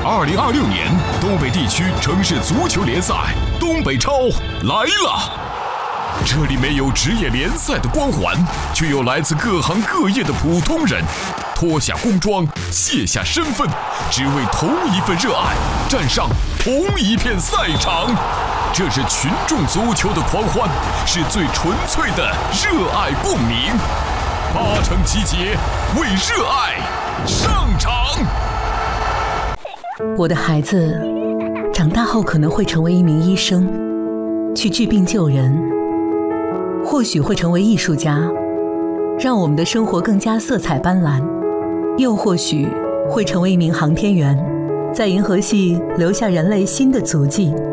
2026年东北地区城市足球联赛东北超来了！这里没有职业联赛的光环，却有来自各行各业的普通人，脱下工装，卸下身份，只为同一份热爱，站上同一片赛场。这是群众足球的狂欢，是最纯粹的热爱共鸣。8城集结，为热爱上场。 我的孩子长大后可能会成为一名医生，去治病救人，或许会成为艺术家，让我们的生活更加色彩斑斓，又或许会成为一名航天员，在银河系留下人类新的足迹。